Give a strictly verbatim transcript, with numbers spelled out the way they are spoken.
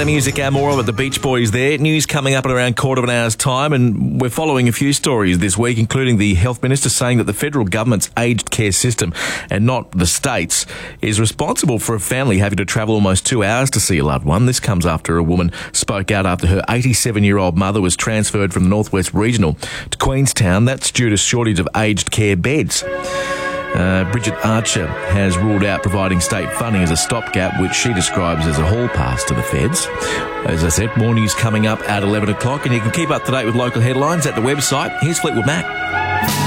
of music, our more with the Beach Boys there. News coming up in around quarter of an hour's time, and we're following a few stories this week, including the Health Minister saying that the federal government's aged care system, and not the states, is responsible for a family having to travel almost two hours to see a loved one. This comes after a woman spoke out after her eighty-seven-year-old mother was transferred from the Northwest Regional to Queenstown. That's due to shortage of aged care beds. Uh, Bridget Archer has ruled out providing state funding as a stopgap, which she describes as a hall pass to the feds. As I said, more news coming up at eleven o'clock, and you can keep up to date with local headlines at the website. Here's Fleetwood Mac.